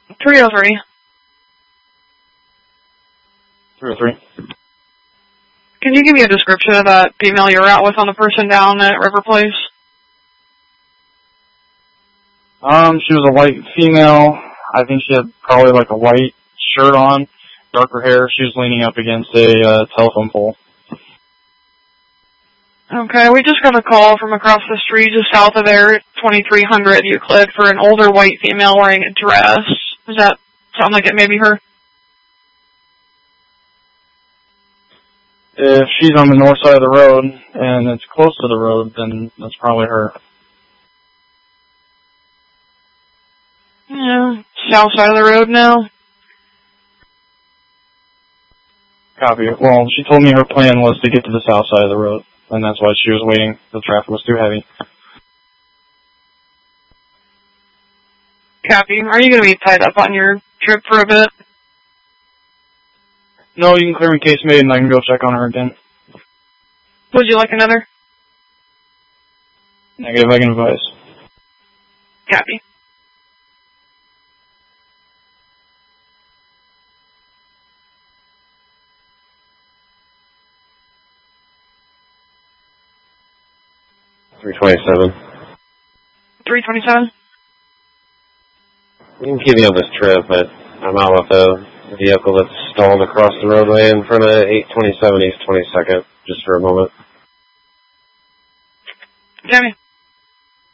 303. 303. Can you give me a description of that female you were out with on the person down at River Place? She was a white female. I think she had probably like a white shirt on, darker hair. She was leaning up against a telephone pole. Okay, we just got a call from across the street just south of there at 2300 Euclid for an older white female wearing a dress. Does that sound like it may be her? If she's on the north side of the road and it's close to the road, then that's probably her. Yeah, south side of the road now. Copy. Well, she told me her plan was to get to the south side of the road, and that's why she was waiting. The traffic was too heavy. Copy. Are you going to be tied up on your trip for a bit? No, you can clear me case made and I can go check on her again. Would you like another? Negative, I can advise. Copy. $327. 327? You can keep me on this trip, but I'm out with a vehicle that's stalled across the roadway in front of 827 East 22nd, just for a moment. Jamie.